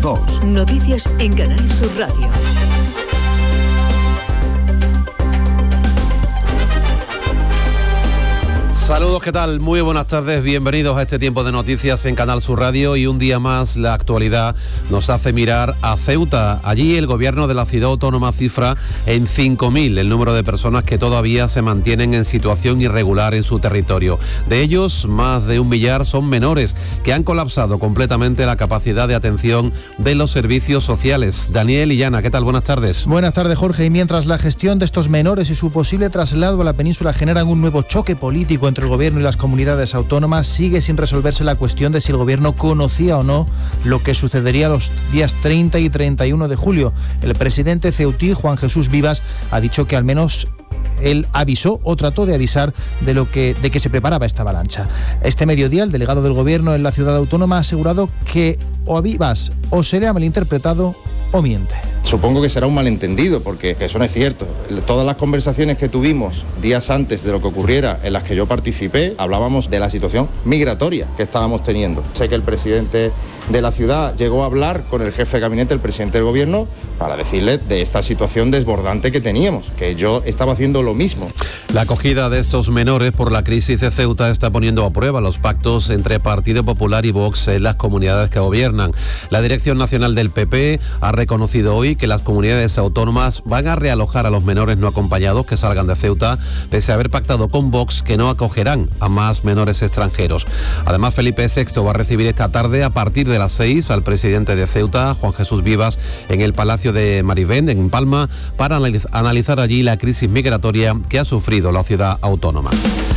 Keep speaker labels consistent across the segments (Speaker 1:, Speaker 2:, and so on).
Speaker 1: 2.
Speaker 2: Noticias en Canal Sur Radio.
Speaker 3: Saludos, ¿qué tal? Muy buenas tardes, bienvenidos a este tiempo de noticias en Canal Sur Radio y un día más la actualidad nos hace mirar a Ceuta. Allí el gobierno de la ciudad autónoma cifra en 5.000 el número de personas que todavía se mantienen en situación irregular en su territorio. De ellos, más de 1 millar son menores que han colapsado completamente la capacidad de atención de los servicios sociales. Daniel Illana, ¿qué tal? Buenas tardes.
Speaker 4: Buenas tardes, Jorge. Y mientras la gestión de estos menores y su posible traslado a la península generan un nuevo choque político entre el gobierno y las comunidades autónomas, sigue sin resolverse la cuestión de si el gobierno conocía o no lo que sucedería los días 30 y 31 de julio. El presidente ceutí, Juan Jesús Vivas, ha dicho que al menos él avisó o trató de avisar de que se preparaba esta avalancha. Este mediodía, el delegado del gobierno en la ciudad autónoma ha asegurado que o a Vivas o se le ha malinterpretado o miente.
Speaker 5: Supongo que será un malentendido, porque eso no es cierto. Todas las conversaciones que tuvimos días antes de lo que ocurriera, en las que yo participé, hablábamos de la situación migratoria que estábamos teniendo. Sé que el presidente de la ciudad llegó a hablar con el jefe de gabinete, el presidente del gobierno, para decirle de esta situación desbordante que teníamos, que yo estaba haciendo lo mismo.
Speaker 3: La acogida de estos menores por la crisis de Ceuta está poniendo a prueba los pactos entre Partido Popular y Vox en las comunidades que gobiernan. La Dirección Nacional del PP ha reconocido hoy que las comunidades autónomas van a realojar a los menores no acompañados que salgan de Ceuta, pese a haber pactado con Vox que no acogerán a más menores extranjeros. Además, Felipe VI va a recibir esta tarde a partir de las 6 al presidente de Ceuta, Juan Jesús Vivas, en el Palacio de Marivén, en Palma, para analizar allí la crisis migratoria que ha sufrido la ciudad autónoma.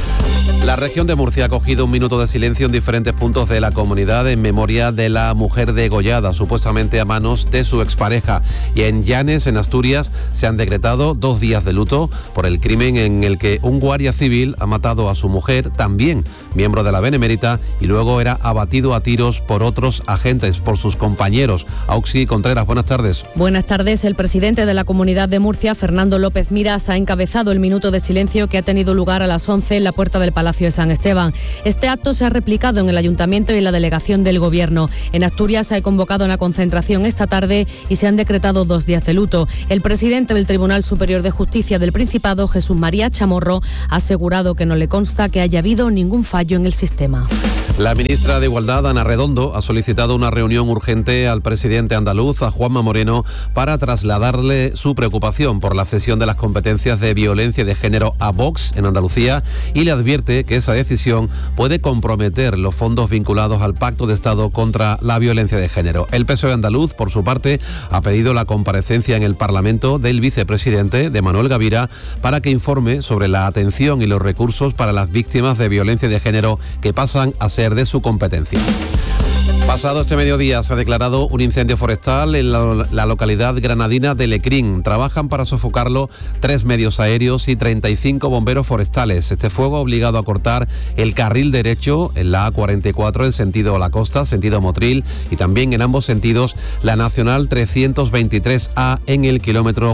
Speaker 3: La región de Murcia ha acogido un minuto de silencio en diferentes puntos de la comunidad en memoria de la mujer degollada, supuestamente a manos de su expareja. Y en Llanes, en Asturias, se han decretado 2 días de luto por el crimen en el que un guardia civil ha matado a su mujer, también miembro de la Benemérita, y luego era abatido a tiros por otros agentes, por sus compañeros. Auxi Contreras, buenas tardes.
Speaker 6: Buenas tardes. El presidente de la Comunidad de Murcia, Fernando López Miras, ha encabezado el minuto de silencio que ha tenido lugar a las 11 en la puerta del Palacio de San Esteban. Este acto se ha replicado en el Ayuntamiento y en la delegación del Gobierno. En Asturias se ha convocado una concentración esta tarde y se han decretado 2 días de luto. El presidente del Tribunal Superior de Justicia del Principado, Jesús María Chamorro, ha asegurado que no le consta que haya habido ningún fallo en el sistema.
Speaker 3: La ministra de Igualdad, Ana Redondo, ha solicitado una reunión urgente al presidente andaluz, a Juanma Moreno, para trasladarle su preocupación por la cesión de las competencias de violencia de género a Vox en Andalucía y le advierte que esa decisión puede comprometer los fondos vinculados al Pacto de Estado contra la violencia de género. El PSOE andaluz, por su parte, ha pedido la comparecencia en el Parlamento del vicepresidente, de Manuel Gavira, para que informe sobre la atención y los recursos para las víctimas de violencia de género que pasan a ser de su competencia. Pasado este mediodía se ha declarado un incendio forestal en la localidad granadina de Lecrín. Trabajan para sofocarlo 3 medios aéreos y 35 bomberos forestales. Este fuego ha obligado a cortar el carril derecho en la A44 en sentido La Costa, sentido Motril, y también en ambos sentidos la Nacional 323A en el kilómetro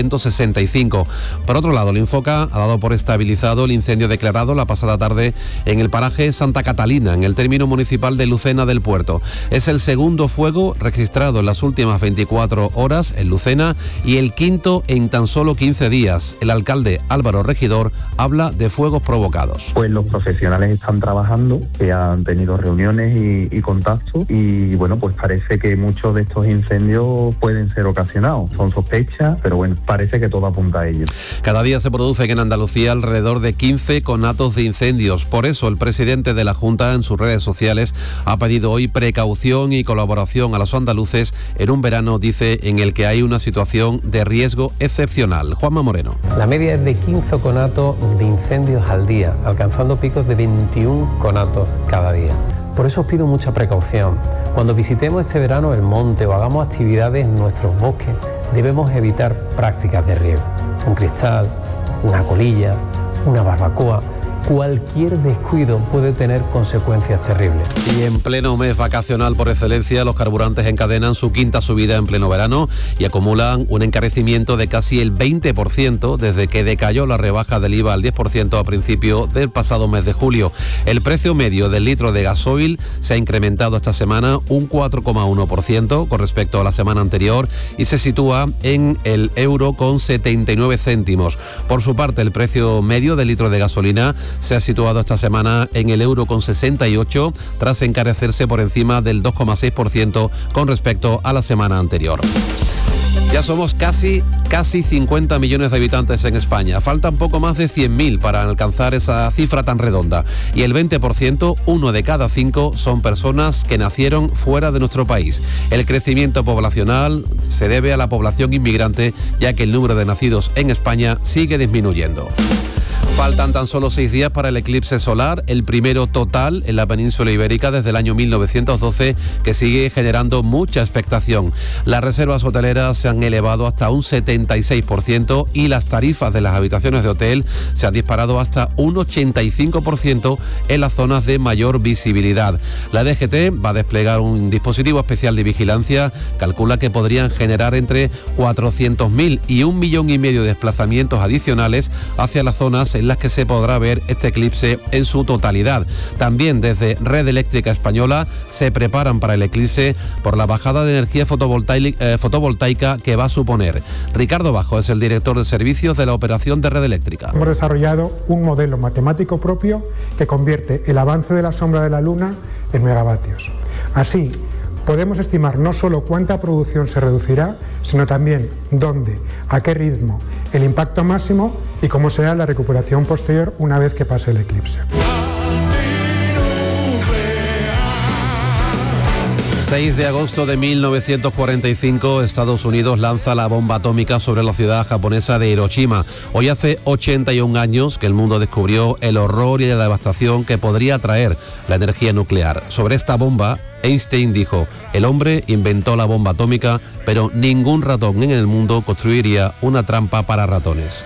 Speaker 3: 465. Por otro lado, el Infoca ha dado por estabilizado el incendio declarado la pasada tarde en el paraje Santa Catalina, en el término municipal de Lucena del Puerto. Es el segundo fuego registrado en las últimas 24 horas en Lucena y el quinto en tan solo 15 días. El alcalde Álvaro Regidor habla de fuegos provocados.
Speaker 7: Pues los profesionales están trabajando, que han tenido reuniones y contactos y bueno, pues parece que muchos de estos incendios pueden ser ocasionados. Son sospechas, pero bueno, parece que todo apunta a ello.
Speaker 3: Cada día se producen en Andalucía alrededor de 15 conatos de incendios. Por eso el presidente de la Junta en sus redes sociales ha pedido hoy precaución y colaboración a los andaluces en un verano, dice, en el que hay una situación de riesgo excepcional. Juanma Moreno.
Speaker 8: La media es de 15 conatos de incendios al día, alcanzando picos de 21 conatos cada día. Por eso os pido mucha precaución. Cuando visitemos este verano el monte o hagamos actividades en nuestros bosques, debemos evitar prácticas de riesgo. Un cristal, una colilla, una barbacoa. cualquier descuido puede tener consecuencias terribles.
Speaker 3: Y en pleno mes vacacional por excelencia, los carburantes encadenan su quinta subida en pleno verano y acumulan un encarecimiento de casi el 20% desde que decayó la rebaja del IVA al 10% a principio del pasado mes de julio. El precio medio del litro de gasoil se ha incrementado esta semana un 4,1% con respecto a la semana anterior y se sitúa en el €79. Por su parte, el precio medio del litro de gasolina se ha situado esta semana en el €68 tras encarecerse por encima del 2,6% con respecto a la semana anterior. Ya somos casi 50 millones de habitantes en España. Faltan poco más de 100.000 para alcanzar esa cifra tan redonda. Y el 20%, 1 de cada 5, son personas que nacieron fuera de nuestro país. El crecimiento poblacional se debe a la población inmigrante, ya que el número de nacidos en España sigue disminuyendo. Faltan tan solo 6 días para el eclipse solar, el primero total en la península ibérica desde el año 1912, que sigue generando mucha expectación. Las reservas hoteleras se han elevado hasta un 76% y las tarifas de las habitaciones de hotel se han disparado hasta un 85% en las zonas de mayor visibilidad. La DGT va a desplegar un dispositivo especial de vigilancia, calcula que podrían generar entre 400.000 y 1,5 millones de desplazamientos adicionales hacia las zonas en las que se podrá ver este eclipse en su totalidad. También desde Red Eléctrica Española se preparan para el eclipse por la bajada de energía fotovoltaica que va a suponer. Ricardo Bajo es el director de servicios de la operación de Red Eléctrica.
Speaker 1: Hemos desarrollado un modelo matemático propio que convierte el avance de la sombra de la Luna en megavatios. Así, podemos estimar no solo cuánta producción se reducirá, sino también dónde, a qué ritmo, el impacto máximo y cómo será la recuperación posterior una vez que pase el eclipse.
Speaker 3: 6 de agosto de 1945, Estados Unidos lanza la bomba atómica sobre la ciudad japonesa de Hiroshima. Hoy hace 81 años que el mundo descubrió el horror y la devastación que podría traer la energía nuclear. Sobre esta bomba, Einstein dijo: el hombre inventó la bomba atómica, pero ningún ratón en el mundo construiría una trampa para ratones.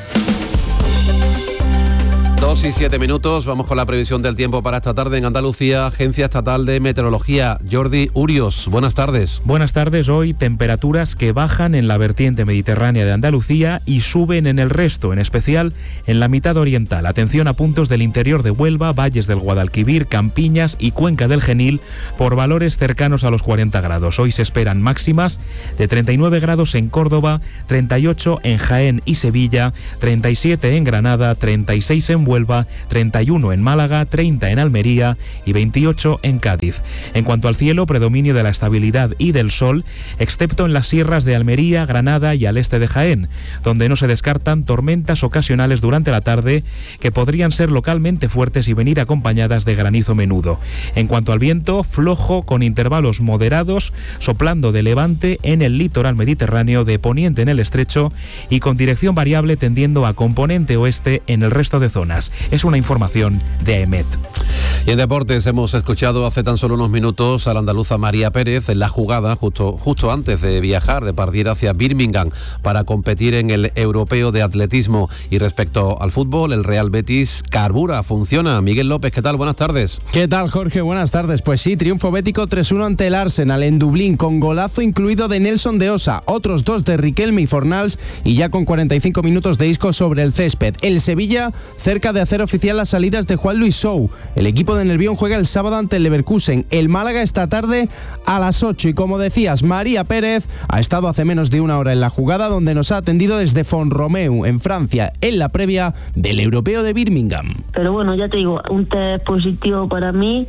Speaker 3: 2 y 7 minutos, vamos con la previsión del tiempo para esta tarde en Andalucía. Agencia Estatal de Meteorología, Jordi Urios, buenas tardes.
Speaker 9: Buenas tardes. Hoy temperaturas que bajan en la vertiente mediterránea de Andalucía y suben en el resto, en especial en la mitad oriental. Atención a puntos del interior de Huelva, valles del Guadalquivir, Campiñas y Cuenca del Genil por valores cercanos a los 40 grados. Hoy se esperan máximas de 39 grados en Córdoba, 38 en Jaén y Sevilla, 37 en Granada, 36 en Huelva, 31 en Málaga, 30 en Almería y 28 en Cádiz. En cuanto al cielo, predominio de la estabilidad y del sol, excepto en las sierras de Almería, Granada y al este de Jaén, donde no se descartan tormentas ocasionales durante la tarde que podrían ser localmente fuertes y venir acompañadas de granizo menudo. En cuanto al viento, flojo con intervalos moderados, soplando de levante en el litoral mediterráneo, de poniente en el estrecho y con dirección variable tendiendo a componente oeste en el resto de zonas. Es una información de AEMET.
Speaker 3: Y en deportes hemos escuchado hace tan solo unos minutos a la andaluza María Pérez en la jugada justo antes de viajar, de partir hacia Birmingham para competir en el europeo de atletismo. Y respecto al fútbol, el Real Betis carbura, funciona. Miguel López, ¿qué tal? Buenas tardes.
Speaker 10: ¿Qué tal, Jorge? Buenas tardes. Pues sí, triunfo bético 3-1 ante el Arsenal en Dublín, con golazo incluido de Nelson de Osa, otros 2 de Riquelme y Fornals y ya con 45 minutos de Isco sobre el césped. El Sevilla cerca de hacer oficial las salidas de Juan Luis Sou. El equipo de Nervión juega el sábado ante el Leverkusen. El Málaga esta tarde a las 8 y como decías, María Pérez ha estado hace menos de una hora en la jugada, donde nos ha atendido desde Font-Romeu en Francia en la previa del europeo de Birmingham.
Speaker 11: Pero bueno, ya te digo, un test positivo para mí.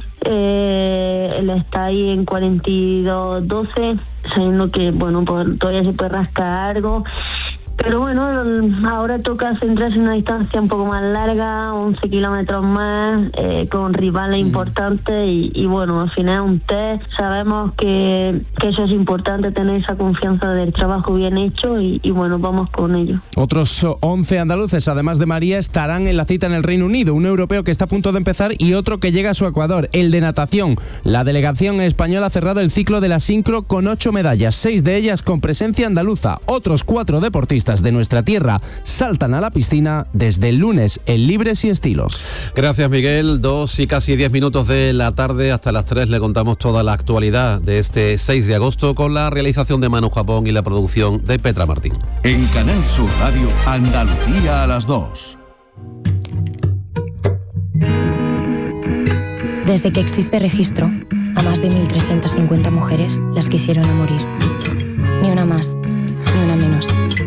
Speaker 11: Él está ahí en 42-12, sabiendo que bueno, pues todavía se puede rascar algo. Pero bueno, ahora toca centrarse en una distancia un poco más larga, 11 kilómetros más, con rivales importantes y bueno, al final un test. Sabemos que eso es importante, tener esa confianza del trabajo bien hecho y bueno, vamos con ello.
Speaker 10: Otros 11 andaluces, además de María, estarán en la cita en el Reino Unido, un europeo que está a punto de empezar y otro que llega a su Ecuador, el de natación. La delegación española ha cerrado el ciclo de la sincro con 8 medallas, 6 de ellas con presencia andaluza. Otros 4 deportistas deportistas de nuestra tierra saltan a la piscina desde el lunes en Libres y Estilos.
Speaker 3: Gracias, Miguel. 2 y casi 10 minutos de la tarde. Hasta las 3 le contamos toda la actualidad de este 6 de agosto con la realización de Manu Japón y la producción de Petra Martín.
Speaker 12: En Canal Sur Radio, Andalucía a las 2.
Speaker 13: Desde que existe registro, a más de 1.350 mujeres las quisieron a morir. Ni una más, ni una menos.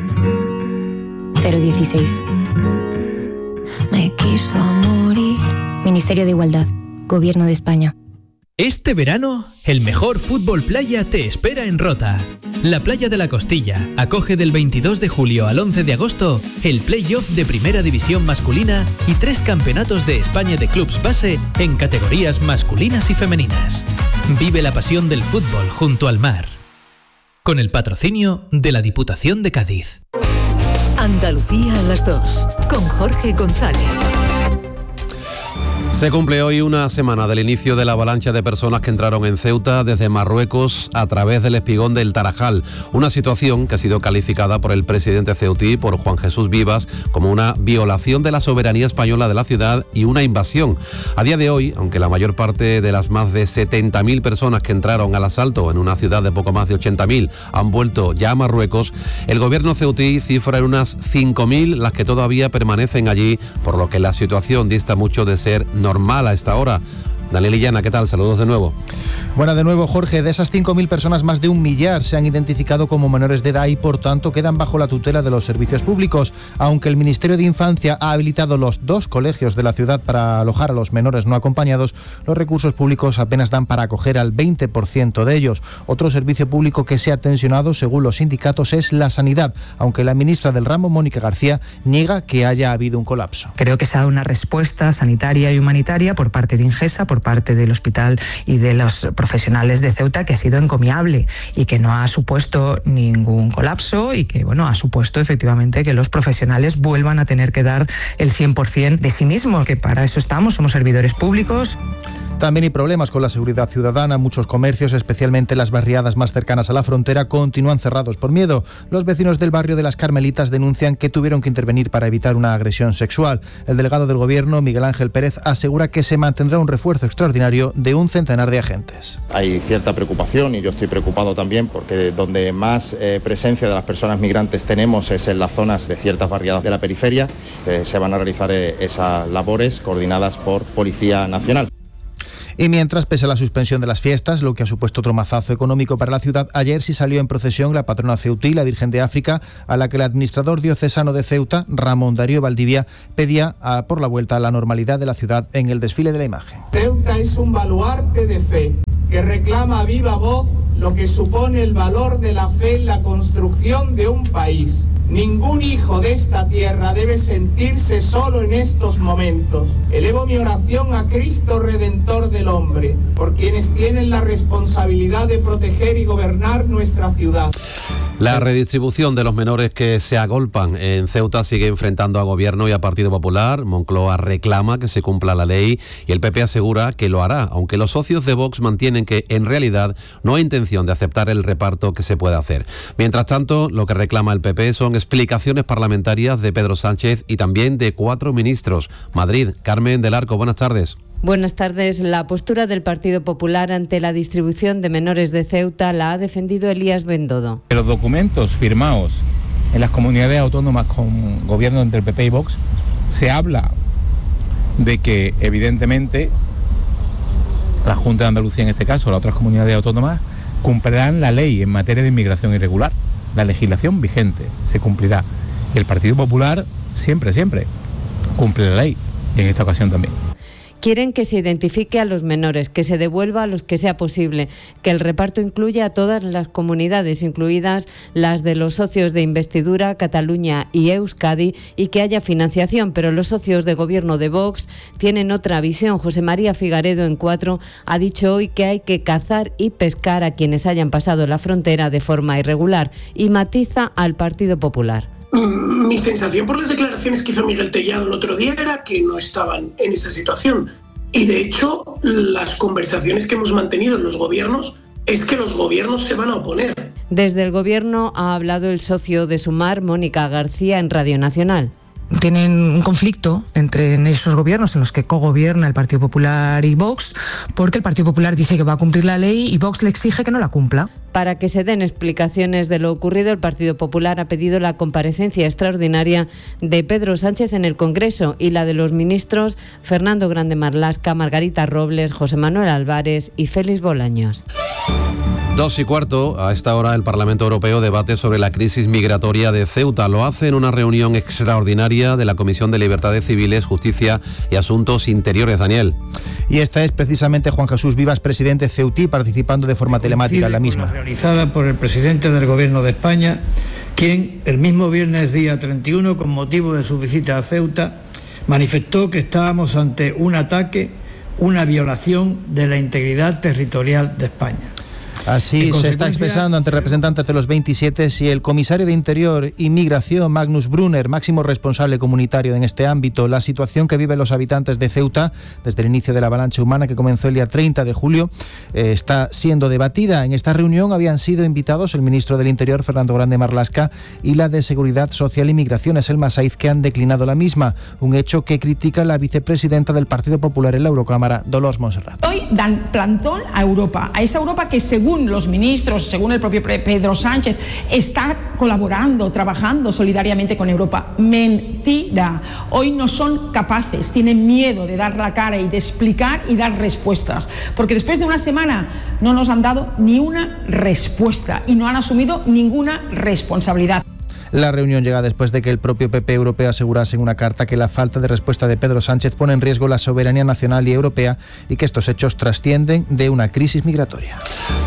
Speaker 13: 016. Me quiso morir. Ministerio de Igualdad, Gobierno de España.
Speaker 14: Este verano, el mejor fútbol playa te espera en Rota. La Playa de la Costilla acoge del 22 de julio al 11 de agosto el play-off de Primera División masculina y 3 campeonatos de España de clubs base en categorías masculinas y femeninas. Vive la pasión del fútbol junto al mar. Con el patrocinio de la Diputación de Cádiz.
Speaker 2: Andalucía a las 2, con Jorge González.
Speaker 3: Se cumple hoy una semana del inicio de la avalancha de personas que entraron en Ceuta desde Marruecos a través del espigón del Tarajal. Una situación que ha sido calificada por el presidente ceutí, por Juan Jesús Vivas, como una violación de la soberanía española de la ciudad y una invasión. A día de hoy, aunque la mayor parte de las más de 70.000 personas que entraron al asalto en una ciudad de poco más de 80.000 han vuelto ya a Marruecos, el gobierno ceutí cifra en unas 5.000 las que todavía permanecen allí, por lo que la situación dista mucho de ser normal a esta hora. Daniel Illana, ¿qué tal? Saludos de nuevo.
Speaker 4: Bueno, de nuevo, Jorge, de esas 5.000 personas, más de 1 millar se han identificado como menores de edad y, por tanto, quedan bajo la tutela de los servicios públicos. Aunque el Ministerio de Infancia ha habilitado los 2 colegios de la ciudad para alojar a los menores no acompañados, los recursos públicos apenas dan para acoger al 20% de ellos. Otro servicio público que se ha tensionado, según los sindicatos, es la sanidad, aunque la ministra del ramo, Mónica García, niega que haya habido un colapso.
Speaker 15: Creo que se ha dado una respuesta sanitaria y humanitaria por parte de Ingesa, por parte del hospital y de los profesionales de Ceuta, que ha sido encomiable y que no ha supuesto ningún colapso y que, bueno, ha supuesto efectivamente que los profesionales vuelvan a tener que dar el 100% de sí mismos, que para eso estamos, somos servidores públicos.
Speaker 4: También hay problemas con la seguridad ciudadana. Muchos comercios, especialmente las barriadas más cercanas a la frontera, continúan cerrados por miedo. Los vecinos del barrio de las Carmelitas denuncian que tuvieron que intervenir para evitar una agresión sexual. El delegado del Gobierno, Miguel Ángel Pérez, asegura que se mantendrá un refuerzo extraordinario de 1 centenar de agentes.
Speaker 5: Hay cierta preocupación y yo estoy preocupado también porque donde más presencia de las personas migrantes tenemos es en las zonas de ciertas barriadas de la periferia. Se van a realizar esas labores coordinadas por Policía Nacional.
Speaker 4: Y mientras, pese a la suspensión de las fiestas, lo que ha supuesto otro mazazo económico para la ciudad, ayer sí salió en procesión la patrona ceutí, la Virgen de África, a la que el administrador diocesano de Ceuta, Ramón Darío Valdivia, pedía por la vuelta a la normalidad de la ciudad en el desfile de la imagen.
Speaker 16: Ceuta es un baluarte de fe que reclama a viva voz lo que supone el valor de la fe en la construcción de un país. Ningún hijo de esta tierra debe sentirse solo en estos momentos. Elevo mi oración a Cristo Redentor del hombre, por quienes tienen la responsabilidad de proteger y gobernar nuestra ciudad.
Speaker 3: La redistribución de los menores que se agolpan en Ceuta sigue enfrentando a Gobierno y a Partido Popular. Moncloa reclama que se cumpla la ley y el PP asegura que lo hará, aunque los socios de Vox mantienen que en realidad no hay intención de aceptar el reparto que se puede hacer. Mientras tanto, lo que reclama el PP son explicaciones parlamentarias de Pedro Sánchez y también de 4 ministros. Madrid, Carmen del Arco, buenas tardes.
Speaker 17: Buenas tardes. La postura del Partido Popular ante la distribución de menores de Ceuta la ha defendido Elías Bendodo.
Speaker 18: Los documentos firmados en las comunidades autónomas con gobierno entre el PP y Vox, se habla de que evidentemente la Junta de Andalucía, en este caso, las otras comunidades autónomas, cumplirán la ley en materia de inmigración irregular. La legislación vigente se cumplirá. Y el Partido Popular siempre cumple la ley, y en esta ocasión también.
Speaker 17: Quieren que se identifique a los menores, que se devuelva a los que sea posible, que el reparto incluya a todas las comunidades, incluidas las de los socios de investidura, Cataluña y Euskadi, y que haya financiación. Pero los socios de gobierno de Vox tienen otra visión. José María Figaredo, en 4, ha dicho hoy que hay que cazar y pescar a quienes hayan pasado la frontera de forma irregular, y matiza al Partido Popular.
Speaker 19: Mi sensación por las declaraciones que hizo Miguel Tellado el otro día era que no estaban en esa situación. Y de hecho, las conversaciones que hemos mantenido en los gobiernos es que los gobiernos se van a oponer.
Speaker 17: Desde el Gobierno ha hablado el socio de Sumar, Mónica García, en Radio Nacional.
Speaker 15: Tienen un conflicto entre esos gobiernos en los que cogobierna el Partido Popular y Vox, porque el Partido Popular dice que va a cumplir la ley y Vox le exige que no la cumpla.
Speaker 17: Para que se den explicaciones de lo ocurrido, el Partido Popular ha pedido la comparecencia extraordinaria de Pedro Sánchez en el Congreso y la de los ministros Fernando Grande Marlaska, Margarita Robles, José Manuel Álvarez y Félix Bolaños.
Speaker 3: 2:15, a esta hora el Parlamento Europeo debate sobre la crisis migratoria de Ceuta. Lo hace en una reunión extraordinaria de la Comisión de Libertades Civiles, Justicia y Asuntos Interiores. Daniel.
Speaker 4: Y esta es precisamente Juan Jesús Vivas, presidente ceutí, participando de forma telemática en la misma.
Speaker 20: Realizada por el presidente del Gobierno de España, quien el mismo viernes día 31, con motivo de su visita a Ceuta, manifestó que estábamos ante un ataque, una violación de la integridad territorial de España.
Speaker 4: Así se está expresando ante representantes de los 27 y el comisario de Interior y Migración, Magnus Brunner, máximo responsable comunitario en este ámbito. La situación que viven los habitantes de Ceuta desde el inicio de la avalancha humana que comenzó el día 30 de julio está siendo debatida. En esta reunión habían sido invitados el ministro del Interior, Fernando Grande Marlaska, y la de Seguridad Social y Migraciones, Elma Saiz, que han declinado la misma, un hecho que critica la vicepresidenta del Partido Popular en la Eurocámara, Dolors Montserrat.
Speaker 21: Hoy dan plantón a Europa, a esa Europa que según los ministros, según el propio Pedro Sánchez, está colaborando, trabajando solidariamente con Europa. Mentira. Hoy no son capaces, tienen miedo de dar la cara y de explicar y dar respuestas, porque después de una semana no nos han dado ni una respuesta y no han asumido ninguna responsabilidad.
Speaker 4: La reunión llega después de que el propio PP europeo asegurase en una carta que la falta de respuesta de Pedro Sánchez pone en riesgo la soberanía nacional y europea y que estos hechos trascienden de una crisis migratoria.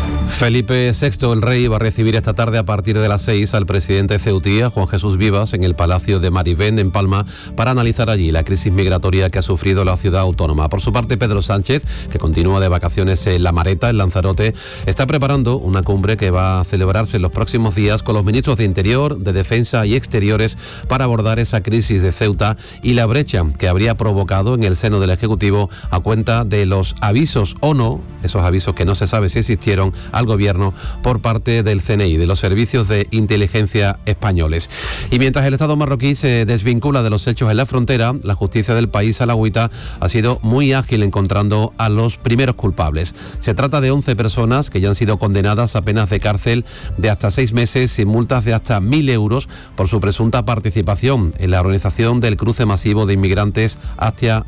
Speaker 3: Felipe VI, el rey, va a recibir esta tarde a partir de las 6 al presidente ceutí, Juan Jesús Vivas, en el Palacio de Marivén, en Palma, para analizar allí la crisis migratoria que ha sufrido la ciudad autónoma. Por su parte, Pedro Sánchez, que continúa de vacaciones en La Mareta, en Lanzarote, está preparando una cumbre que va a celebrarse en los próximos días con los ministros de Interior, de Defensa y Exteriores para abordar esa crisis de Ceuta y la brecha que habría provocado en el seno del Ejecutivo a cuenta de los avisos o no, esos avisos que no se sabe si existieron, al Gobierno por parte del CNI, de los servicios de inteligencia españoles. Y mientras el Estado marroquí se desvincula de los hechos en la frontera, la justicia del país alauita ha sido muy ágil encontrando a los primeros culpables. Se trata de 11 personas que ya han sido condenadas a penas de cárcel de hasta 6 meses y multas de hasta 1.000 euros por su presunta participación en la organización del cruce masivo de inmigrantes hacia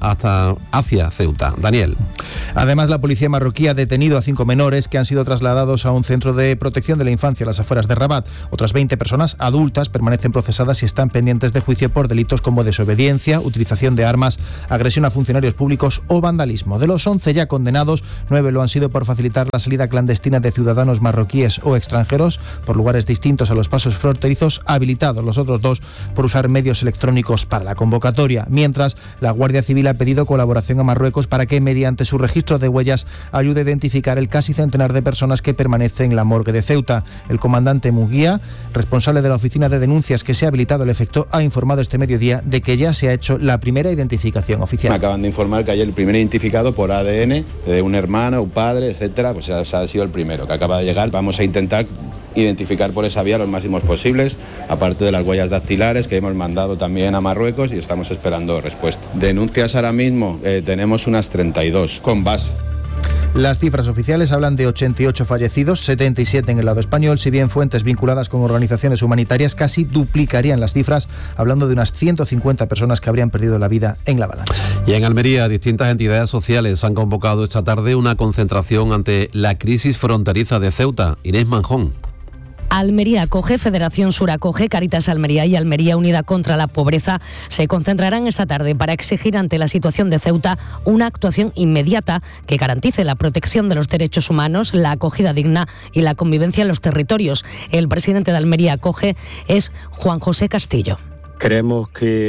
Speaker 3: Ceuta. Daniel.
Speaker 4: Además, la policía marroquí ha detenido a 5 menores que han sido trasladados a un centro de protección de la infancia a las afueras de Rabat. Otras 20 personas adultas permanecen procesadas y están pendientes de juicio por delitos como desobediencia, utilización de armas, agresión a funcionarios públicos o vandalismo. De los 11 ya condenados, 9 lo han sido por facilitar la salida clandestina de ciudadanos marroquíes o extranjeros por lugares distintos a los pasos fronterizos habilitados. Los otros 2 por usar medios electrónicos para la convocatoria. Mientras, la Guardia Civil ha pedido colaboración a Marruecos para que, mediante su registro de huellas, ayude a identificar el casi centenar de personas que permanece en la morgue de Ceuta. El comandante Muguía, responsable de la oficina de denuncias que se ha habilitado al efecto, ha informado este mediodía de que ya se ha hecho la primera identificación oficial.
Speaker 22: Me acaban de informar que ayer el primer identificado por ADN de un hermano, un padre, etcétera, pues ha sido el primero que acaba de llegar. Vamos a intentar identificar por esa vía los máximos posibles, aparte de las huellas dactilares que hemos mandado también a Marruecos y estamos esperando respuesta. Denuncias ahora mismo tenemos unas 32 con base.
Speaker 4: Las cifras oficiales hablan de 88 fallecidos, 77 en el lado español, si bien fuentes vinculadas con organizaciones humanitarias casi duplicarían las cifras, hablando de unas 150 personas que habrían perdido la vida en la avalancha.
Speaker 3: Y en Almería, distintas entidades sociales han convocado esta tarde una concentración ante la crisis fronteriza de Ceuta. Inés Manjón.
Speaker 6: Almería Acoge, Federación Sur Acoge, Cáritas Almería y Almería Unida contra la Pobreza se concentrarán esta tarde para exigir ante la situación de Ceuta una actuación inmediata que garantice la protección de los derechos humanos, la acogida digna y la convivencia en los territorios. El presidente de Almería Acoge es Juan José Castillo.
Speaker 23: Creemos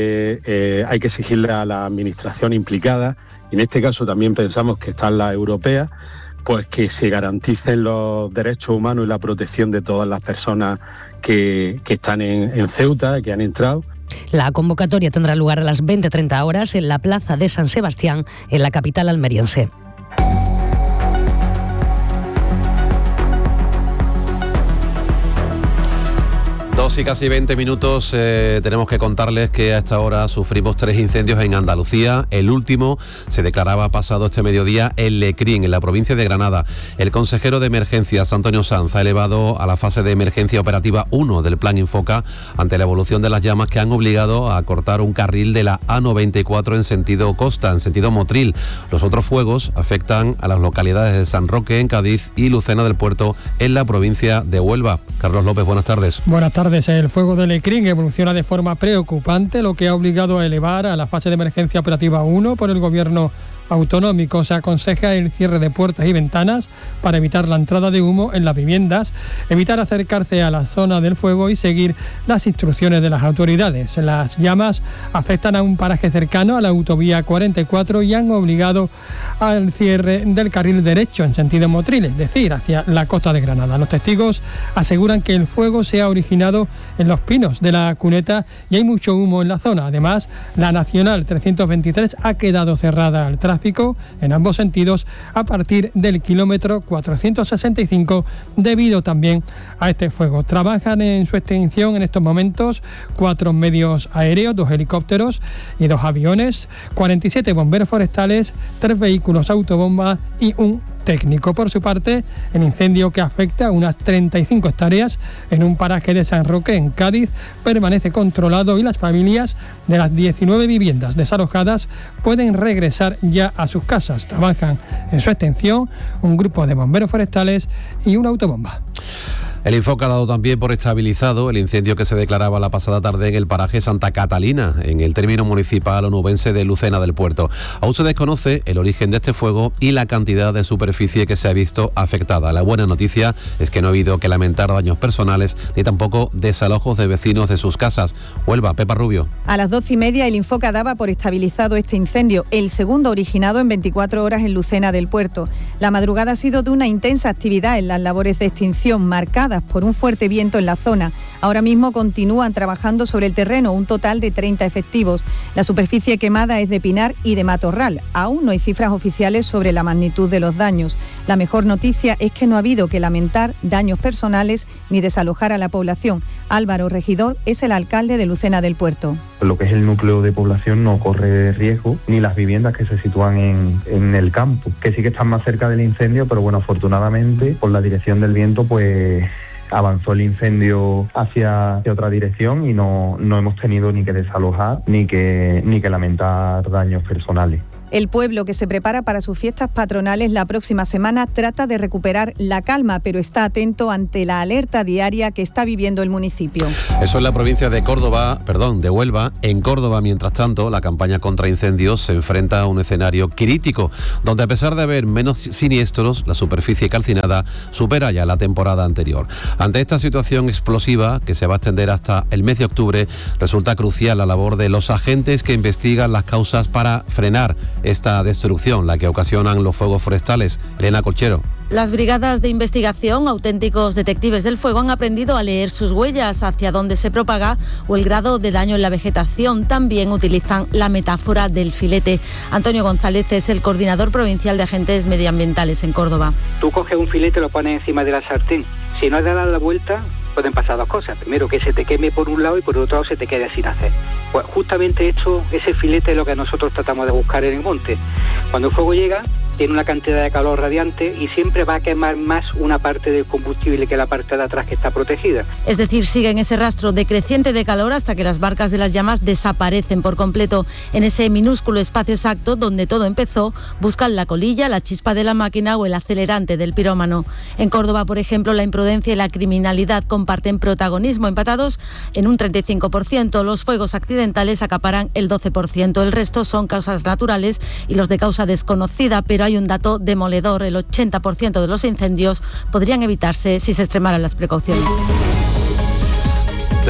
Speaker 23: que hay que exigirle a la administración implicada, y en este caso también pensamos que está en la europea, pues que se garanticen los derechos humanos y la protección de todas las personas que están en Ceuta, que han entrado.
Speaker 6: La convocatoria tendrá lugar a las 20:30 horas en la Plaza de San Sebastián, en la capital almeriense.
Speaker 3: 2 y casi 20 minutos, tenemos que contarles que a esta hora sufrimos 3 incendios en Andalucía. El último se declaraba pasado este mediodía en Lecrín, en la provincia de Granada. El consejero de Emergencias, Antonio Sanz, ha elevado a la fase de emergencia operativa 1 del Plan Infoca ante la evolución de las llamas que han obligado a cortar un carril de la A94 en sentido costa, en sentido Motril. Los otros fuegos afectan a las localidades de San Roque, en Cádiz, y Lucena del Puerto, en la provincia de Huelva. Carlos López, buenas tardes.
Speaker 1: Buenas tardes. El fuego de Lecrín evoluciona de forma preocupante, lo que ha obligado a elevar a la fase de emergencia operativa 1 por el Gobierno autonómico. Se aconseja el cierre de puertas y ventanas para evitar la entrada de humo en las viviendas, evitar acercarse a la zona del fuego y seguir las instrucciones de las autoridades. Las llamas afectan a un paraje cercano a la autovía 44 y han obligado al cierre del carril derecho en sentido Motril, es decir, hacia la costa de Granada. Los testigos aseguran que el fuego se ha originado en los pinos de la cuneta y hay mucho humo en la zona. Además, la Nacional 323 ha quedado cerrada al tráfico en ambos sentidos a partir del kilómetro 465 debido también a este fuego. Trabajan en su extinción en estos momentos 4 medios aéreos, 2 helicópteros y 2 aviones, 47 bomberos forestales, 3 vehículos autobomba y un técnico. Por su parte, el incendio, que afecta a unas 35 hectáreas en un paraje de San Roque, en Cádiz, permanece controlado y las familias de las 19 viviendas desalojadas pueden regresar ya a sus casas. Trabajan en su extensión un grupo de bomberos forestales y una autobomba.
Speaker 3: El Infoca ha dado también por estabilizado el incendio que se declaraba la pasada tarde en el paraje Santa Catalina, en el término municipal onubense de Lucena del Puerto. Aún se desconoce el origen de este fuego y la cantidad de superficie que se ha visto afectada. La buena noticia es que no ha habido que lamentar daños personales ni tampoco desalojos de vecinos de sus casas. Huelva, Pepa Rubio.
Speaker 7: A las 12:30 el Infoca daba por estabilizado este incendio, el segundo originado en 24 horas en Lucena del Puerto. La madrugada ha sido de una intensa actividad en las labores de extinción, marcadas por un fuerte viento en la zona. Ahora mismo continúan trabajando sobre el terreno un total de 30 efectivos. La superficie quemada es de pinar y de matorral. Aún no hay cifras oficiales sobre la magnitud de los daños. La mejor noticia es que no ha habido que lamentar daños personales ni desalojar a la población. Álvaro Regidor es el alcalde de Lucena del Puerto.
Speaker 8: Lo que es el núcleo de población no corre riesgo, ni las viviendas que se sitúan en el campo, que sí que están más cerca del incendio, pero bueno, afortunadamente por la dirección del viento pues avanzó el incendio hacia otra dirección y no hemos tenido ni que desalojar ni que lamentar daños personales.
Speaker 7: El pueblo, que se prepara para sus fiestas patronales la próxima semana, trata de recuperar la calma, pero está atento ante la alerta diaria que está viviendo el municipio.
Speaker 3: Eso es la provincia de Huelva. En Córdoba, mientras tanto, la campaña contra incendios se enfrenta a un escenario crítico, donde a pesar de haber menos siniestros, la superficie calcinada supera ya la temporada anterior. Ante esta situación explosiva, que se va a extender hasta el mes de octubre, resulta crucial la labor de los agentes que investigan las causas para frenar esta destrucción, la que ocasionan los fuegos forestales. Elena Colchero.
Speaker 24: Las brigadas de investigación, auténticos detectives del fuego, han aprendido a leer sus huellas, hacia dónde se propaga o el grado de daño en la vegetación. También utilizan la metáfora del filete. Antonio González es el coordinador provincial de agentes medioambientales en Córdoba.
Speaker 25: Tú coges un filete y lo pones encima de la sartén. Si no has de dar la vuelta, pueden pasar dos cosas. Primero, que se te queme por un lado y por otro lado se te quede sin hacer. Pues justamente ese filete es lo que nosotros tratamos de buscar en el monte. Cuando el fuego llega, tiene una cantidad de calor radiante y siempre va a quemar más una parte del combustible que la parte de atrás que está protegida.
Speaker 24: Es decir, sigue en ese rastro decreciente de calor hasta que las barcas de las llamas desaparecen por completo. En ese minúsculo espacio exacto donde todo empezó, buscan la colilla, la chispa de la máquina o el acelerante del pirómano. En Córdoba, por ejemplo, la imprudencia y la criminalidad comparten protagonismo, empatados en un 35%. Los fuegos accidentales acaparan el 12%. El resto son causas naturales y los de causa desconocida, pero hay un dato demoledor: el 80% de los incendios podrían evitarse si se extremaran las precauciones.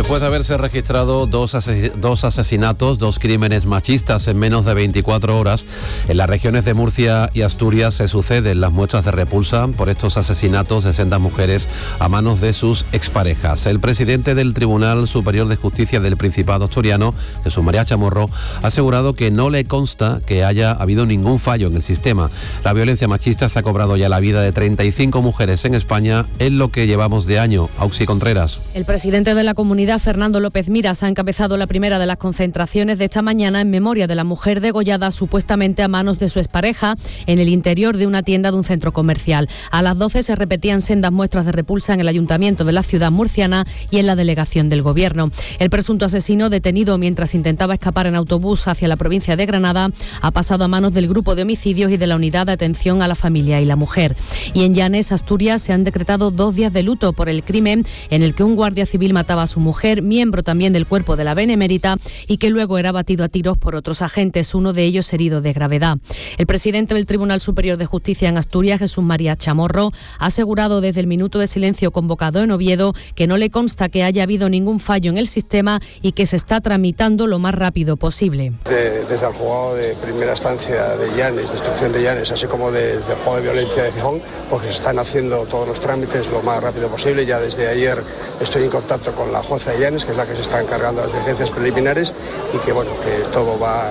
Speaker 3: Después de haberse registrado dos asesinatos, 2 crímenes machistas en menos de 24 horas, en las regiones de Murcia y Asturias se suceden las muestras de repulsa por estos asesinatos de sendas mujeres a manos de sus exparejas. El presidente del Tribunal Superior de Justicia del Principado asturiano, Jesús María Chamorro, ha asegurado que no le consta que haya habido ningún fallo en el sistema. La violencia machista se ha cobrado ya la vida de 35 mujeres en España en lo que llevamos de año. Auxi Contreras.
Speaker 6: El presidente de la comunidad, Fernando López Miras, ha encabezado la primera de las concentraciones de esta mañana en memoria de la mujer degollada supuestamente a manos de su expareja en el interior de una tienda de un centro comercial. A las 12 se repetían sendas muestras de repulsa en el ayuntamiento de la ciudad murciana y en la delegación del gobierno. El presunto asesino, detenido mientras intentaba escapar en autobús hacia la provincia de Granada, ha pasado a manos del grupo de homicidios y de la unidad de atención a la familia y la mujer. Y en Llanes, Asturias, se han decretado 2 días de luto por el crimen en el que un guardia civil mataba a su mujer, miembro también del cuerpo de la Benemérita, y que luego era batido a tiros por otros agentes, uno de ellos herido de gravedad. El presidente del Tribunal Superior de Justicia en Asturias, Jesús María Chamorro, ha asegurado desde el minuto de silencio convocado en Oviedo que no le consta que haya habido ningún fallo en el sistema y que se está tramitando lo más rápido posible.
Speaker 9: Desde el juzgado de primera instancia de Llanes, de instrucción de Llanes, así como del juzgado de violencia de Gijón, porque se están haciendo todos los trámites lo más rápido posible. Ya desde ayer estoy en contacto con la jueza de Llanes, que es la que se está encargando de las diligencias preliminares, y que bueno, que todo va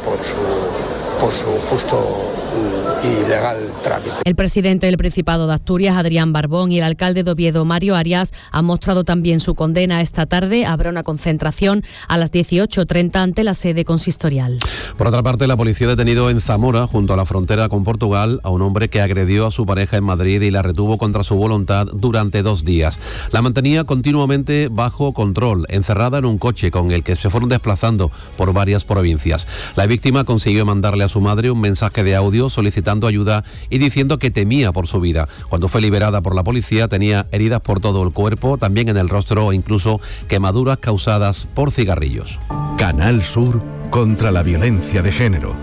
Speaker 9: por su justo y legal trámite.
Speaker 6: El presidente del Principado de Asturias, Adrián Barbón, y el alcalde de Oviedo, Mario Arias, han mostrado también su condena. Esta tarde habrá una concentración a las 18:30 ante la sede consistorial.
Speaker 3: Por otra parte, la policía ha detenido en Zamora, junto a la frontera con Portugal, a un hombre que agredió a su pareja en Madrid y la retuvo contra su voluntad durante 2 días. La mantenía continuamente bajo control, encerrada en un coche con el que se fueron desplazando por varias provincias. La víctima consiguió mandarle a su madre un mensaje de audio solicitando ayuda y diciendo que temía por su vida. Cuando fue liberada por la policía tenía heridas por todo el cuerpo, también en el rostro e incluso quemaduras causadas por cigarrillos.
Speaker 10: Canal Sur contra la violencia de género.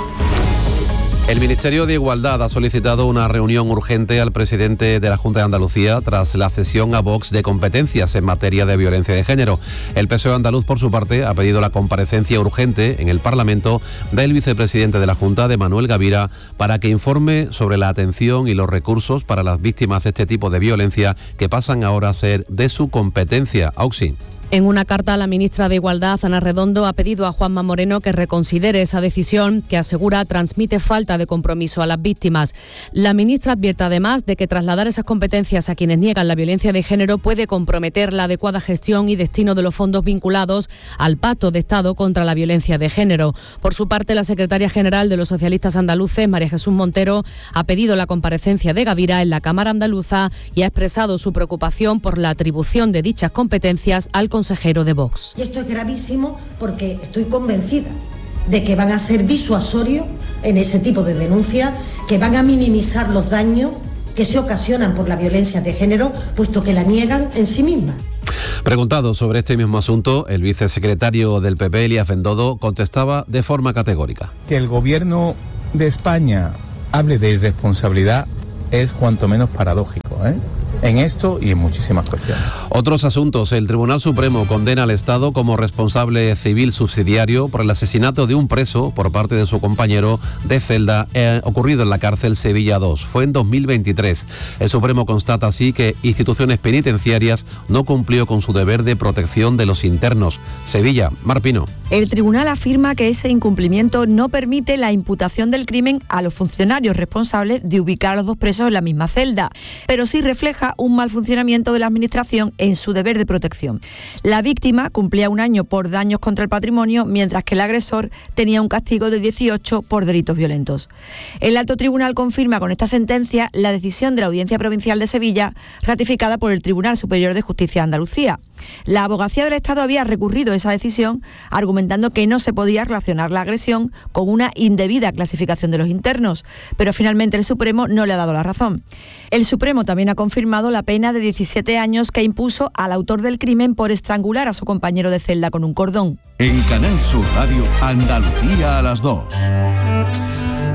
Speaker 3: El Ministerio de Igualdad ha solicitado una reunión urgente al presidente de la Junta de Andalucía tras la cesión a Vox de competencias en materia de violencia de género. El PSOE andaluz, por su parte, ha pedido la comparecencia urgente en el Parlamento del vicepresidente de la Junta, de Manuel Gavira, para que informe sobre la atención y los recursos para las víctimas de este tipo de violencia que pasan ahora a ser de su competencia. Auxi.
Speaker 6: En una carta, la ministra de Igualdad, Ana Redondo, ha pedido a Juanma Moreno que reconsidere esa decisión que, asegura, transmite falta de compromiso a las víctimas. La ministra advierte además de que trasladar esas competencias a quienes niegan la violencia de género puede comprometer la adecuada gestión y destino de los fondos vinculados al Pacto de Estado contra la violencia de género. Por su parte, la secretaria general de los socialistas andaluces, María Jesús Montero, ha pedido la comparecencia de Gavira en la Cámara Andaluza y ha expresado su preocupación por la atribución de dichas competencias al consejero de Vox.
Speaker 11: Y esto es gravísimo porque estoy convencida de que van a ser disuasorios en ese tipo de denuncias, que van a minimizar los daños que se ocasionan por la violencia de género, puesto que la niegan en sí misma.
Speaker 3: Preguntado sobre este mismo asunto, el vicesecretario del PP, Elías Bendodo, contestaba de forma categórica.
Speaker 18: Que el gobierno de España hable de irresponsabilidad es cuanto menos paradójico, en esto y en muchísimas cuestiones.
Speaker 3: Otros asuntos. El Tribunal Supremo condena al Estado como responsable civil subsidiario por el asesinato de un preso por parte de su compañero de celda ocurrido en la cárcel Sevilla 2. Fue en 2023. El Supremo constata así que instituciones penitenciarias no cumplió con su deber de protección de los internos. Sevilla, Mar Pino.
Speaker 12: El tribunal afirma que ese incumplimiento no permite la imputación del crimen a los funcionarios responsables de ubicar a los dos presos en la misma celda, pero sí refleja un mal funcionamiento de la Administración en su deber de protección. La víctima cumplía 1 año por daños contra el patrimonio, mientras que el agresor tenía un castigo de 18 por delitos violentos. El alto tribunal confirma con esta sentencia la decisión de la Audiencia Provincial de Sevilla, ratificada por el Tribunal Superior de Justicia de Andalucía. La Abogacía del Estado había recurrido esa decisión, argumentando que no se podía relacionar la agresión con una indebida clasificación de los internos, pero finalmente el Supremo no le ha dado la razón. El Supremo también ha confirmado la pena de 17 años que impuso al autor del crimen por estrangular a su compañero de celda con un cordón.
Speaker 10: En Canal Sur Radio, Andalucía a las 2.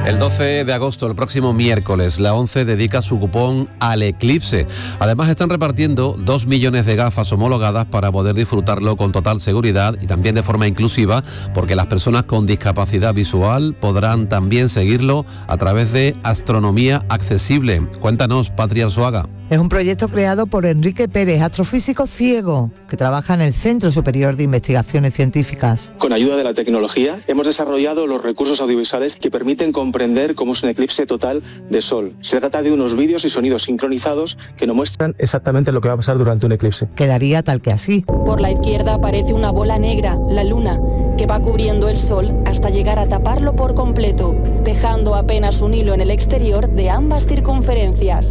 Speaker 3: El 12 de agosto, el próximo miércoles, la ONCE dedica su cupón al eclipse. Además, están repartiendo 2 millones de gafas homologadas para poder disfrutarlo con total seguridad y también de forma inclusiva, porque las personas con discapacidad visual podrán también seguirlo a través de Astronomía Accesible. Cuéntanos, Patria Arzuaga.
Speaker 2: Es un proyecto creado por Enrique Pérez, astrofísico ciego, que trabaja en el Centro Superior de Investigaciones Científicas.
Speaker 5: Con ayuda de la tecnología, hemos desarrollado los recursos audiovisuales que permiten comprender cómo es un eclipse total de sol. Se trata de unos vídeos y sonidos sincronizados que nos muestran exactamente lo que va a pasar durante un eclipse.
Speaker 2: Quedaría tal que así.
Speaker 13: Por la izquierda aparece una bola negra, la luna, que va cubriendo el sol hasta llegar a taparlo por completo, dejando apenas un hilo en el exterior de ambas circunferencias.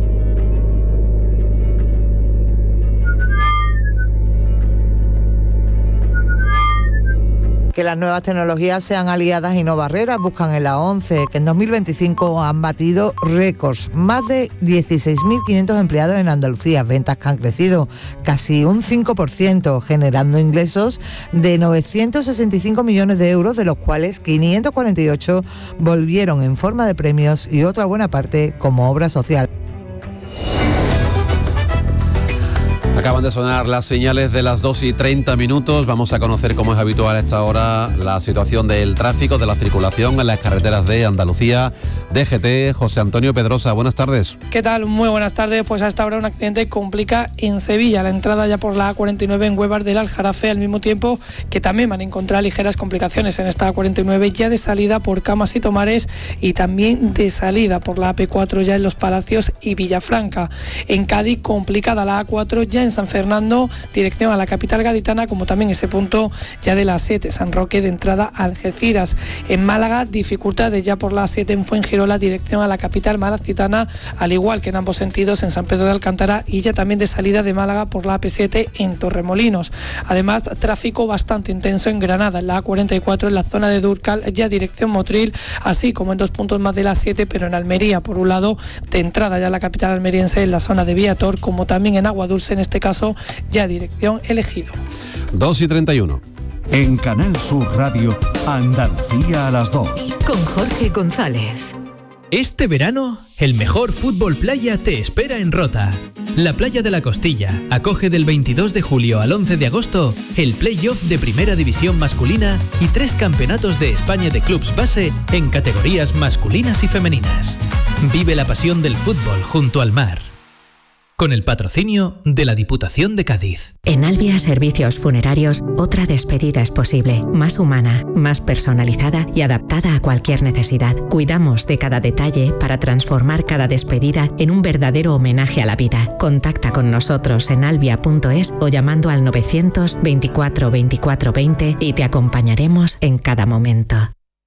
Speaker 2: Que las nuevas tecnologías sean aliadas y no barreras, buscan en la ONCE, que en 2025 han batido récords. Más de 16.500 empleados en Andalucía, ventas que han crecido casi un 5%, generando ingresos de 965 millones de euros, de los cuales 548 volvieron en forma de premios y otra buena parte como obra social.
Speaker 3: Acaban de sonar las señales de las 2:30. Vamos a conocer, como es habitual a esta hora, la situación del tráfico, de la circulación en las carreteras de Andalucía. DGT, José Antonio Pedrosa, buenas tardes.
Speaker 14: ¿Qué tal? Muy buenas tardes. Pues a esta hora un accidente complica en Sevilla la entrada ya por la A49 en Huevar del Aljarafe, al mismo tiempo que también van a encontrar ligeras complicaciones en esta A49 ya de salida por Camas y Tomares y también de salida por la AP4 ya en Los Palacios y Villafranca. En Cádiz, complicada la A4 ya en San Fernando, dirección a la capital gaditana, como también ese punto ya de la A7, San Roque de entrada a Algeciras. En Málaga, dificultades ya por la A7 en Fuengirola, dirección a la capital malacitana, al igual que en ambos sentidos en San Pedro de Alcántara y ya también de salida de Málaga por la AP7 en Torremolinos. Además, tráfico bastante intenso en Granada, en la A44 en la zona de Durcal, ya dirección Motril, así como en 2 puntos más de la A7, pero en Almería, por un lado, de entrada ya a la capital almeriense en la zona de Viator, como también en Aguadulce, en este caso ya dirección Elegido.
Speaker 3: 2:31.
Speaker 10: En Canal Sur Radio, Andalucía a las 2.
Speaker 16: Con Jorge González. Este verano, el mejor fútbol playa te espera en Rota. La Playa de la Costilla acoge del 22 de julio al 11 de agosto el play-off de Primera División masculina y 3 campeonatos de España de clubs base en categorías masculinas y femeninas. Vive la pasión del fútbol junto al mar. Con el patrocinio de la Diputación de Cádiz.
Speaker 26: En Albia Servicios Funerarios, otra despedida es posible, más humana, más personalizada y adaptada a cualquier necesidad. Cuidamos de cada detalle para transformar cada despedida en un verdadero homenaje a la vida. Contacta con nosotros en albia.es o llamando al 924 24 20 y te acompañaremos en cada momento.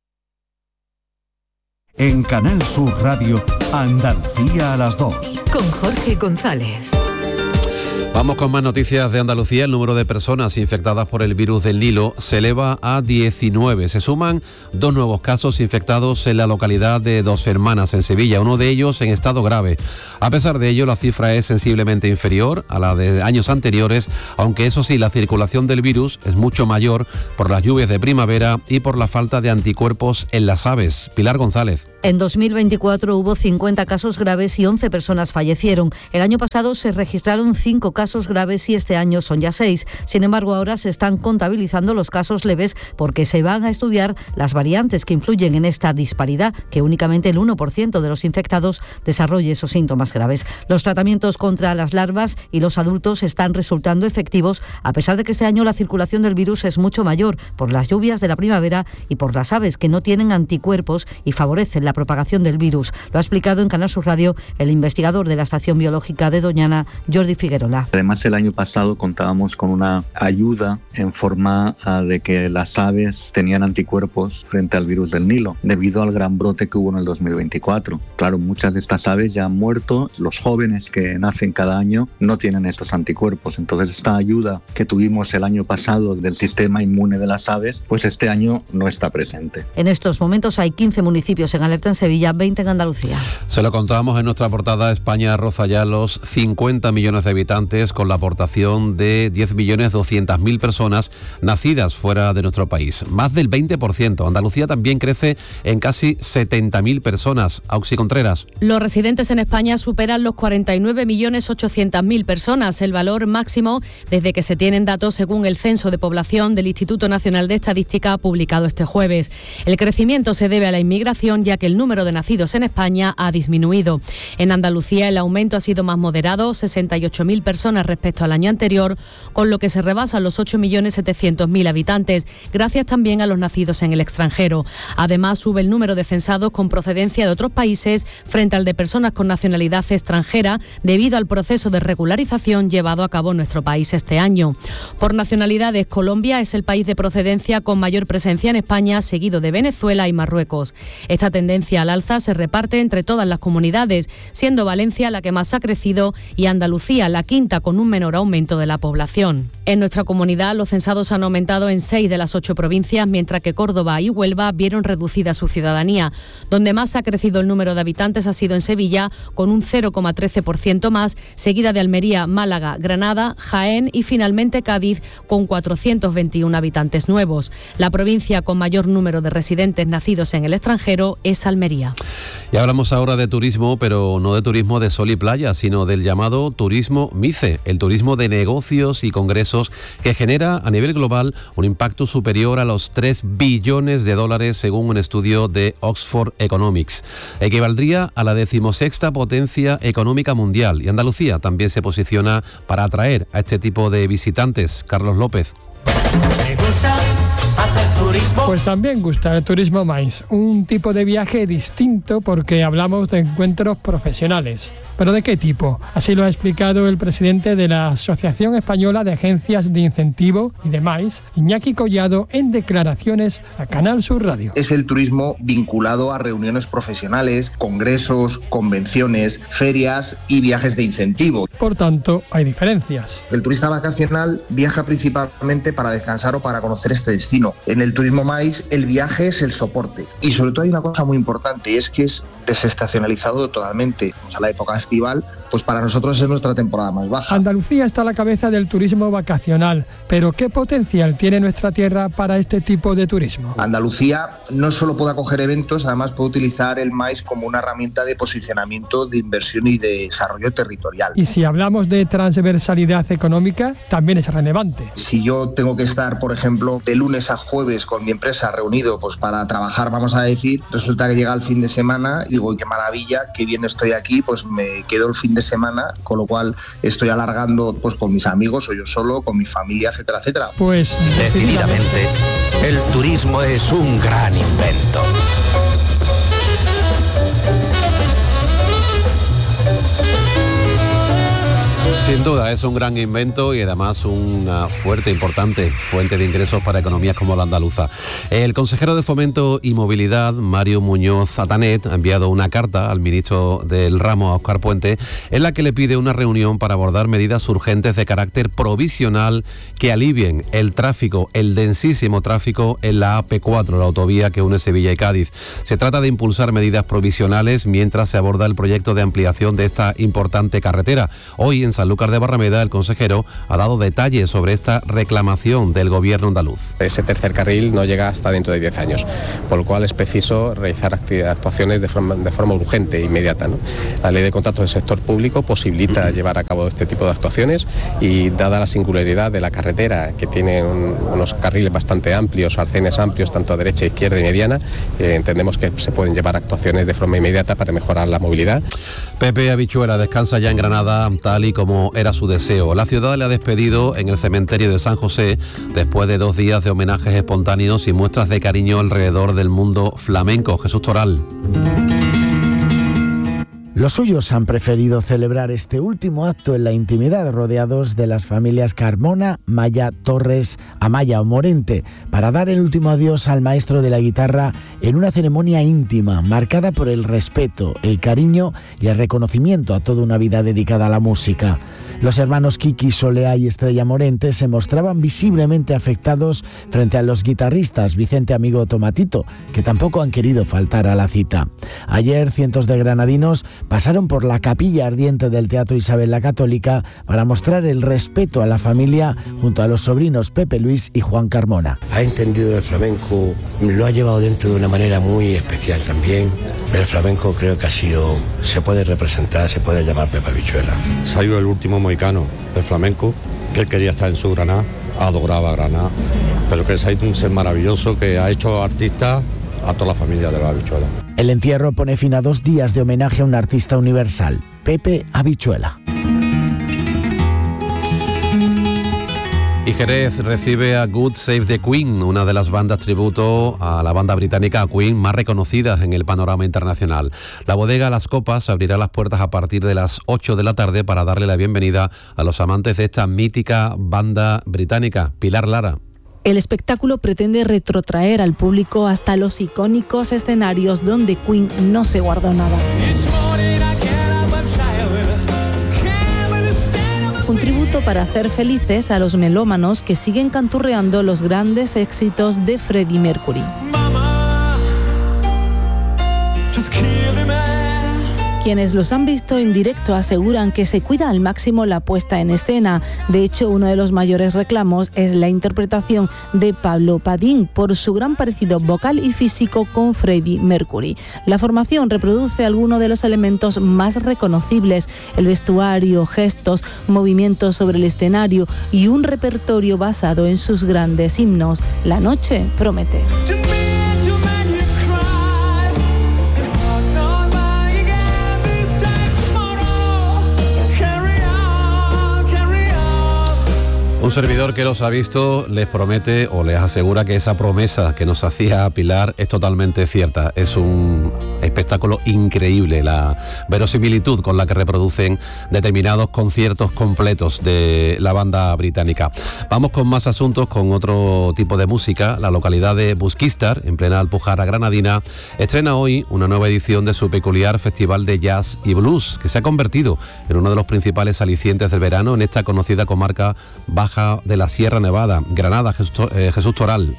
Speaker 10: En Canal Sur Radio, Andalucía a las 2.
Speaker 16: Con Jorge González.
Speaker 3: Vamos con más noticias de Andalucía. El número de personas infectadas por el virus del Nilo se eleva a 19. Se suman 2 nuevos casos infectados en la localidad de Dos Hermanas, en Sevilla, uno de ellos en estado grave. A pesar de ello, la cifra es sensiblemente inferior a la de años anteriores, aunque eso sí, la circulación del virus es mucho mayor por las lluvias de primavera y por la falta de anticuerpos en las aves. Pilar González.
Speaker 24: En 2024 hubo 50 casos graves y 11 personas fallecieron. El año pasado se registraron 5 casos graves y este año son ya 6. Sin embargo, ahora se están contabilizando los casos leves porque se van a estudiar las variantes que influyen en esta disparidad, que únicamente el 1% de los infectados desarrolle esos síntomas graves. Los tratamientos contra las larvas y los adultos están resultando efectivos, a pesar de que este año la circulación del virus es mucho mayor por las lluvias de la primavera y por las aves que no tienen anticuerpos y favorecen la propagación del virus. Lo ha explicado en Canal Sur Radio el investigador de la Estación Biológica de Doñana, Jordi Figuerola.
Speaker 27: Además, el año pasado contábamos con una ayuda en forma de que las aves tenían anticuerpos frente al virus del Nilo, debido al gran brote que hubo en el 2024. Claro, muchas de estas aves ya han muerto, los jóvenes que nacen cada año no tienen estos anticuerpos. Entonces, esta ayuda que tuvimos el año pasado del sistema inmune de las aves, pues este año no está presente.
Speaker 24: En estos momentos hay 15 municipios en alerta convierte en Sevilla, 20 en Andalucía.
Speaker 3: Se lo contábamos en nuestra portada. España roza ya los 50 millones de habitantes con la aportación de 10.200.000 personas nacidas fuera de nuestro país. Más del 20%. Andalucía también crece en casi 70.000 personas. Auxi Contreras.
Speaker 6: Los residentes en España superan los 49.800.000 personas, el valor máximo desde que se tienen datos según el Censo de Población del Instituto Nacional de Estadística publicado este jueves. El crecimiento se debe a la inmigración, ya que el número de nacidos en España ha disminuido. En Andalucía el aumento ha sido más moderado, 68.000 personas respecto al año anterior, con lo que se rebasan los 8.700.000 habitantes, gracias también a los nacidos en el extranjero. Además, sube el número de censados con procedencia de otros países frente al de personas con nacionalidad extranjera, debido al proceso de regularización llevado a cabo en nuestro país este año. Por nacionalidades, Colombia es el país de procedencia con mayor presencia en España, seguido de Venezuela y Marruecos. Esta tendencia al alza se reparte entre todas las comunidades, siendo Valencia la que más ha crecido y Andalucía la quinta, con un menor aumento de la población. En nuestra comunidad, los censados han aumentado en 6 de las 8 provincias, mientras que Córdoba y Huelva vieron reducida su ciudadanía. Donde más ha crecido el número de habitantes ha sido en Sevilla, con un 0,13% más, seguida de Almería, Málaga, Granada, Jaén y finalmente Cádiz, con 421 habitantes nuevos. La provincia con mayor número de residentes nacidos en el extranjero es Almería.
Speaker 3: Y hablamos ahora de turismo, pero no de turismo de sol y playa, sino del llamado turismo MICE, el turismo de negocios y congresos que genera a nivel global un impacto superior a los 3 billones de dólares según un estudio de Oxford Economics. Equivaldría a la 16ª potencia económica mundial, y Andalucía también se posiciona para atraer a este tipo de visitantes. Carlos López.
Speaker 4: Me gusta hacer turismo.
Speaker 1: Pues también gusta el turismo MICE, un tipo de viaje distinto porque hablamos de encuentros profesionales. ¿Pero de qué tipo? Así lo ha explicado el presidente de la Asociación Española de Agencias de Incentivo y de MICE, Iñaki Collado, en declaraciones a Canal Sur Radio.
Speaker 15: Es el turismo vinculado a reuniones profesionales, congresos, convenciones, ferias y viajes de incentivo.
Speaker 1: Por tanto, hay diferencias.
Speaker 15: El turista vacacional viaja principalmente para descansar o para conocer este destino. En el turismo MICE, el viaje es el soporte. Y sobre todo hay una cosa muy importante, y es que es desestacionalizado totalmente. A la época estival, pues para nosotros es nuestra temporada más baja.
Speaker 1: Andalucía está a la cabeza del turismo vacacional, pero ¿qué potencial tiene nuestra tierra para este tipo de turismo?
Speaker 15: Andalucía no solo puede acoger eventos, además puede utilizar el MICE como una herramienta de posicionamiento, de inversión y de desarrollo territorial.
Speaker 1: Y si hablamos de transversalidad económica, también es relevante.
Speaker 15: Si yo tengo que estar, por ejemplo, de lunes a jueves con mi empresa reunido pues para trabajar, vamos a decir, resulta que llega el fin de semana y digo, qué maravilla, qué bien estoy aquí, pues me quedo el fin de semana, con lo cual estoy alargando pues con mis amigos o yo solo, con mi familia, etcétera, etcétera.
Speaker 1: Pues
Speaker 4: decididamente, el turismo es un gran invento.
Speaker 3: Sin duda es un gran invento y además una fuerte, importante fuente de ingresos para economías como la andaluza. El consejero de Fomento y Movilidad, Mario Muñoz Atanet, ha enviado una carta al ministro del ramo, a Óscar Puente, en la que le pide una reunión para abordar medidas urgentes de carácter provisional que alivien el tráfico, el densísimo tráfico en la AP4, la autovía que une Sevilla y Cádiz. Se trata de impulsar medidas provisionales mientras se aborda el proyecto de ampliación de esta importante carretera. Hoy en Sanlúcar de Barrameda, el consejero ha dado detalles sobre esta reclamación del gobierno andaluz.
Speaker 17: Ese tercer carril no llega hasta dentro de 10 años, por lo cual es preciso realizar actuaciones de forma urgente e inmediata, ¿no? La ley de contratos del sector público posibilita llevar a cabo este tipo de actuaciones y dada la singularidad de la carretera, que tiene unos carriles bastante amplios, arcenes amplios, tanto a derecha, izquierda y mediana, entendemos que se pueden llevar actuaciones de forma inmediata para mejorar la movilidad.
Speaker 3: Pepe Habichuela descansa ya en Granada, tal y como era su deseo. La ciudad le ha despedido en el cementerio de San José después de 2 días de homenajes espontáneos y muestras de cariño alrededor del mundo flamenco. Jesús Toral.
Speaker 7: Los suyos han preferido celebrar este último acto en la intimidad, rodeados de las familias Carmona, Maya, Torres, Amaya o Morente, para dar el último adiós al maestro de la guitarra en una ceremonia íntima, marcada por el respeto, el cariño y el reconocimiento a toda una vida dedicada a la música. Los hermanos Kiki Solea y Estrella Morente se mostraban visiblemente afectados frente a los guitarristas Vicente Amigo Tomatito, que tampoco han querido faltar a la cita. Ayer, cientos de granadinos pasaron por la capilla ardiente del Teatro Isabel la Católica para mostrar el respeto a la familia junto a los sobrinos Pepe Luis y Juan Carmona.
Speaker 8: Ha entendido el flamenco, lo ha llevado dentro de una manera muy especial también. El flamenco creo que se puede representar, se puede llamar Pepe Habichuela.
Speaker 19: Se ha ido el último mohicano del flamenco, que él quería estar en su Granada, adoraba Granada, pero que se ha ido un ser maravilloso que ha hecho artista a toda la familia de la Habichuela.
Speaker 7: El entierro pone fin a 2 días de homenaje a un artista universal, Pepe Habichuela.
Speaker 3: Y Jerez recibe a God Save the Queen, una de las bandas tributo a la banda británica Queen más reconocidas en el panorama internacional. La bodega Las Copas abrirá las puertas a partir de las 8 de la tarde para darle la bienvenida a los amantes de esta mítica banda británica. Pilar Lara.
Speaker 20: El espectáculo pretende retrotraer al público hasta los icónicos escenarios donde Queen no se guardó nada. Un tributo para hacer felices a los melómanos que siguen canturreando los grandes éxitos de Freddie Mercury. Quienes los han visto en directo aseguran que se cuida al máximo la puesta en escena. De hecho, uno de los mayores reclamos es la interpretación de Pablo Padín por su gran parecido vocal y físico con Freddie Mercury. La formación reproduce algunos de los elementos más reconocibles: el vestuario, gestos, movimientos sobre el escenario y un repertorio basado en sus grandes himnos. La noche promete.
Speaker 3: Un servidor que los ha visto les promete o les asegura que esa promesa que nos hacía Pilar es totalmente cierta. Es un espectáculo increíble, la verosimilitud con la que reproducen determinados conciertos completos de la banda británica. Vamos con más asuntos, con otro tipo de música. La localidad de Busquistar, en plena Alpujarra granadina, estrena hoy una nueva edición de su peculiar festival de jazz y blues, que se ha convertido en uno de los principales alicientes del verano en esta conocida comarca baja de la Sierra Nevada. Granada, Jesús Toral.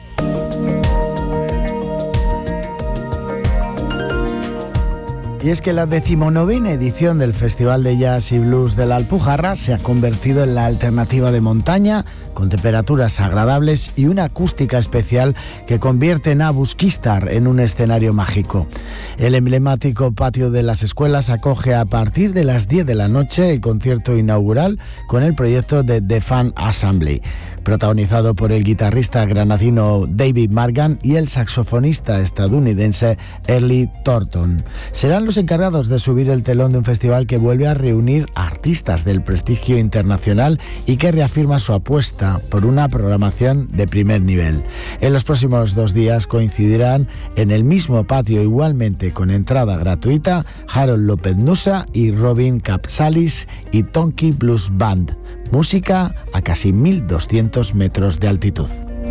Speaker 7: Y es que la 19ª edición del Festival de Jazz y Blues de la Alpujarra se ha convertido en la alternativa de montaña, con temperaturas agradables y una acústica especial que convierten a Busquistar en un escenario mágico. El emblemático patio de las escuelas acoge a partir de las 10 de la noche el concierto inaugural con el proyecto de The Fan Assembly, protagonizado por el guitarrista granadino David Margan y el saxofonista estadounidense Early Thornton. Serán los encargados de subir el telón de un festival que vuelve a reunir artistas del prestigio internacional y que reafirma su apuesta por una programación de primer nivel. En los próximos 2 días coincidirán en el mismo patio, igualmente con entrada gratuita, Harold López Nusa y Robin Capsalis y Tonky Blues Band. Música a casi 1.200 metros de altitud.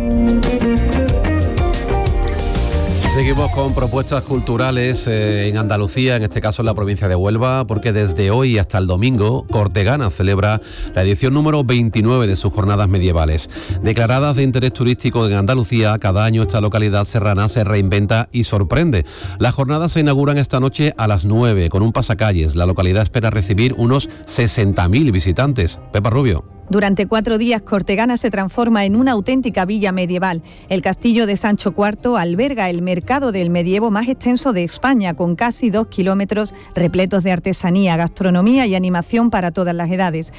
Speaker 3: Seguimos con propuestas culturales en Andalucía, en este caso en la provincia de Huelva, porque desde hoy hasta el domingo, Cortegana celebra la edición número 29 de sus jornadas medievales. Declaradas de interés turístico en Andalucía, cada año esta localidad serrana se reinventa y sorprende. Las jornadas se inauguran esta noche a las 9 con un pasacalles. La localidad espera recibir unos 60.000 visitantes. Pepa Rubio.
Speaker 21: Durante 4 días, Cortegana se transforma en una auténtica villa medieval. El castillo de Sancho IV alberga el mercado del medievo más extenso de España, con casi 2 kilómetros repletos de artesanía, gastronomía y animación para todas las edades.